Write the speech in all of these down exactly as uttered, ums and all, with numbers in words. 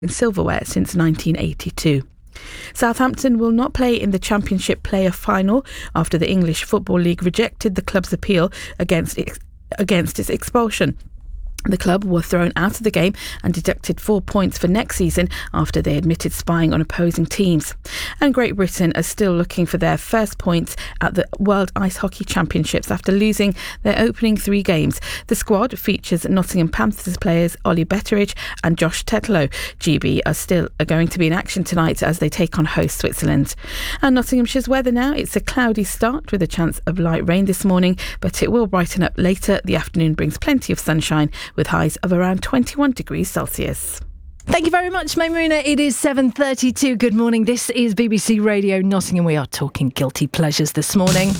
silverware since nineteen eighty-two. Southampton will not play in the Championship Player Final after the English Football League rejected the club's appeal against its, against its expulsion. The club were thrown out of the game and deducted four points for next season after they admitted spying on opposing teams. And Great Britain are still looking for their first points at the World Ice Hockey Championships after losing their opening three games. The squad features Nottingham Panthers players Ollie Betteridge and Josh Tetlow. G B are still are going to be in action tonight as they take on host Switzerland. And Nottinghamshire's weather now, it's a cloudy start with a chance of light rain this morning, but it will brighten up later. The afternoon brings plenty of sunshine, with highs of around twenty-one degrees Celsius. Thank you very much, Maimouna. It is seven thirty-two. Good morning. This is B B C Radio Nottingham. We are talking guilty pleasures this morning.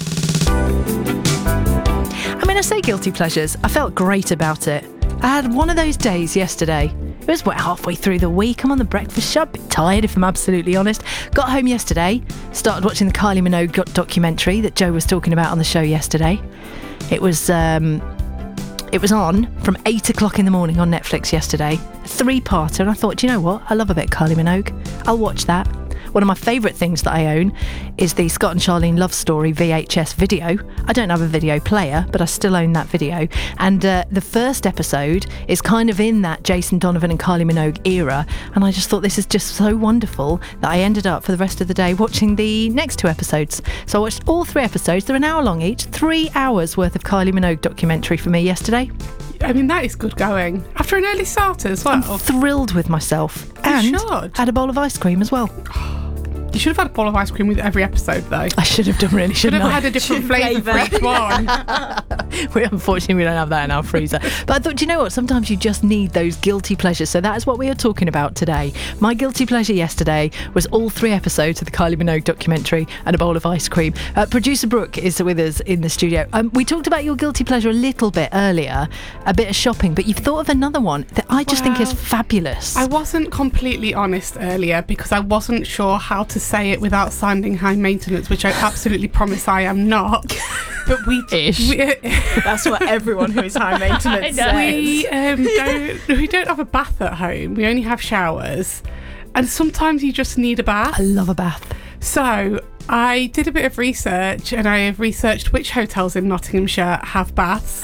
I mean, I say guilty pleasures. I felt great about it. I had one of those days yesterday. It was about halfway through the week. I'm on the breakfast show. A bit tired, if I'm absolutely honest. Got home yesterday. Started watching the Kylie Minogue documentary that Joe was talking about on the show yesterday. It was... Um, It was on from eight o'clock in the morning on Netflix yesterday. A three-parter, and I thought, do you know what? I love a bit of Kylie Minogue. I'll watch that. One of my favourite things that I own is the Scott and Charlene Love Story V H S video. I don't have a video player, but I still own that video. And uh, the first episode is kind of in that Jason Donovan and Kylie Minogue era. And I just thought this is just so wonderful that I ended up for the rest of the day watching the next two episodes. So I watched all three episodes. They're an hour long each. Three hours worth of Kylie Minogue documentary for me yesterday. I mean, that is good going. After an early start as well. I'm thrilled with myself. You and should. Had a bowl of ice cream as well. You should have had a bowl of ice cream with every episode, though. I should have done, really, Should shouldn't have I? had a different flavour for each one. we, unfortunately, we don't have that in our freezer. But I thought, do you know what? Sometimes you just need those guilty pleasures. So that is what we are talking about today. My guilty pleasure yesterday was all three episodes of the Kylie Minogue documentary and a bowl of ice cream. Uh, Producer Brooke is with us in the studio. Um, we talked about your guilty pleasure a little bit earlier, a bit of shopping, but you've thought of another one that I just well, think is fabulous. I wasn't completely honest earlier because I wasn't sure how to say it without sounding high maintenance, which I absolutely promise I am not. But we, Ish. we that's what everyone who is high maintenance says. We um, don't we don't have a bath at home. We only have showers, and sometimes you just need a bath. I love a bath. So I did a bit of research, and I have researched which hotels in Nottinghamshire have baths.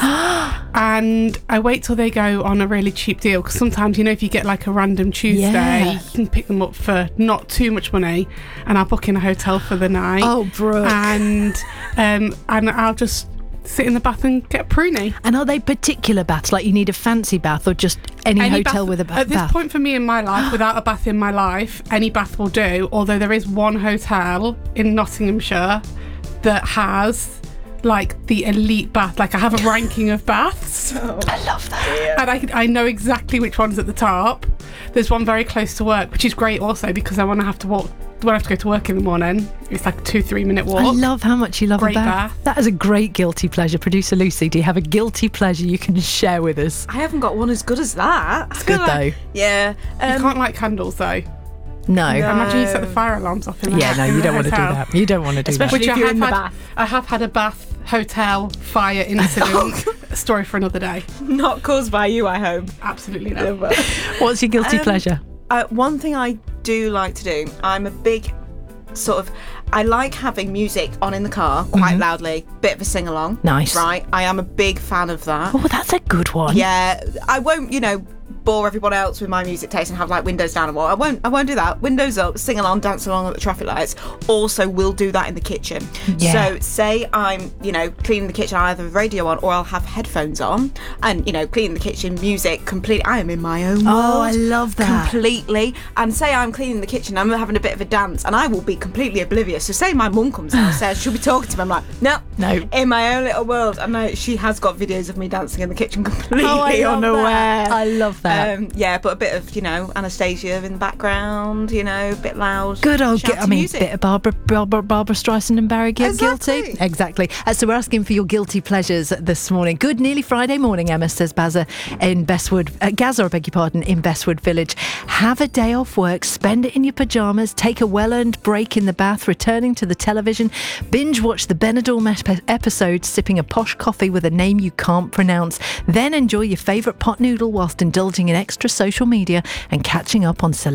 And I wait till they go on a really cheap deal, because sometimes, you know, if you get like a random Tuesday, Yeah. you can pick them up for not too much money, and I'll book in a hotel for the night. Oh, Brooke. And um, and I'll just sit in the bath and get pruny. And are they particular baths? Like you need a fancy bath or just any, Any hotel bath- with a ba- At this bath? point for me in my life, without a bath in my life, any bath will do. Although there is one hotel in Nottinghamshire that has like the elite bath. Like I have a ranking of baths. Oh, I love that. And I, I know exactly which one's at the top. There's one very close to work, which is great also because I want to have to walk. When I have to go to work in the morning, it's like a two, three minute walk. I love how much you love Great a bath. bath. That is a great guilty pleasure. Producer Lucy, do you have a guilty pleasure you can share with us? I haven't got one as good as that. It's good though. Yeah. You Um, can't light candles though. No. No. Imagine you set the fire alarms off in the Yeah, no, in you the don't want to do hotel. that. You don't want to do Especially Which if I you're have in the had, bath. I have had a bath hotel fire incident. A story for another day. Not caused by you, I hope. Absolutely not. that. What's your guilty Um, pleasure? Uh, one thing I do like to do, I'm a big sort of, I like having music on in the car quite Mhm. loudly, bit of a sing-along. Nice. Right? I am a big fan of that. Oh, that's a good one. Yeah, I won't, you know, bore everyone else with my music taste and have like windows down and what. I won't I won't do that. Windows up, sing along, dance along at the traffic lights. Also will do that in the kitchen. Yeah. So say I'm, you know, cleaning the kitchen, I either have radio on or I'll have headphones on and, you know, cleaning the kitchen, music, complete I am in my own world. Oh, I love that. Completely. And say I'm cleaning the kitchen, I'm having a bit of a dance and I will be completely oblivious. So say my mum comes downstairs, she'll be talking to me, I'm like, no, No. in my own little world. And I, she has got videos of me dancing in the kitchen completely Oh, I love unaware. that. I love that. Um, yeah, but a bit of, you know, Anastasia in the background, you know, a bit loud. Good old, shouty gu- I mean, music. bit of Barbara, Barbara, Barbara Streisand and Barry Gibb. Exactly. Guilty. Exactly. Uh, so we're asking for your guilty pleasures this morning. Good, nearly Friday morning, Emma, says Bazza in Bestwood, uh, Gaza, I beg your pardon, in Bestwood Village. Have a day off work, spend it in your pyjamas, take a well-earned break in the bath, returning to the television, binge watch the Benidorm ep- episode, sipping a posh coffee with a name you can't pronounce, then enjoy your favourite pot noodle whilst indulging in extra social media and catching up on celebrity